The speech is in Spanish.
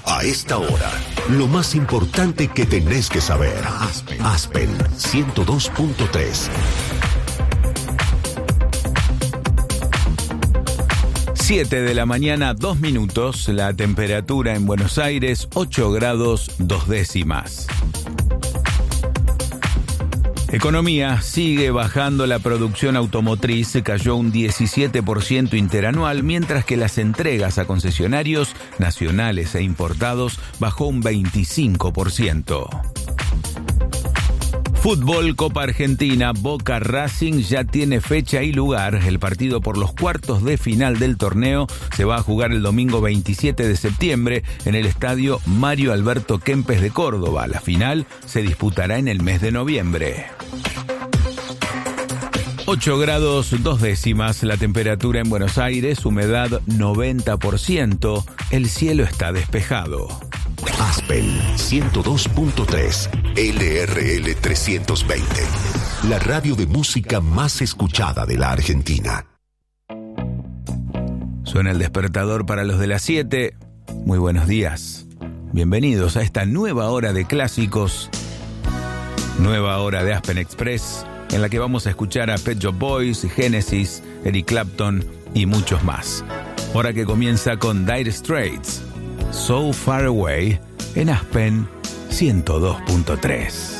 A esta hora, lo más importante que tenés que saber. Aspen 102.3. 7 de la mañana, 2 minutos. La temperatura en Buenos Aires, 8 grados 2 décimas. Economía, sigue bajando la producción automotriz, cayó un 17% interanual, mientras que las entregas a concesionarios nacionales e importados bajó un 25%. Fútbol, Copa Argentina, Boca Racing ya tiene fecha y lugar. El partido por los cuartos de final del torneo se va a jugar el domingo 27 de septiembre en el estadio Mario Alberto Kempes de Córdoba. La final se disputará en el mes de noviembre. 8 grados 2 décimas, la temperatura en Buenos Aires, humedad 90%, el cielo está despejado. Aspen 102.3, LRL 320, la radio de música más escuchada de la Argentina. Suena el despertador para los de las 7. Muy buenos días. Bienvenidos a esta nueva hora de clásicos, nueva hora de Aspen Express, en la que vamos a escuchar a Pet Shop Boys, Genesis, Eric Clapton y muchos más. Hora que comienza con Dire Straits, So Far Away, en Aspen 102.3.